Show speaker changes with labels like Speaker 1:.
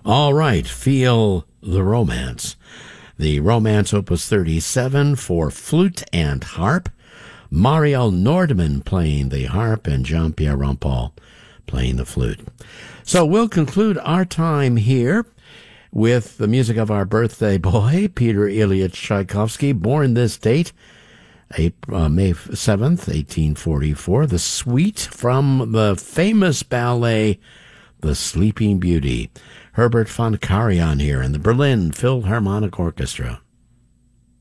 Speaker 1: All right, feel the romance. The Romance Opus 37 for flute and harp. Mariel Nordman playing the harp and Jean-Pierre Rampal playing the flute. So we'll conclude our time here with the music of our birthday boy, Peter Ilyich Tchaikovsky, born this date, May 7th, 1844, the suite from the famous ballet, The Sleeping Beauty. Herbert von Karajan here and the Berlin Philharmonic Orchestra.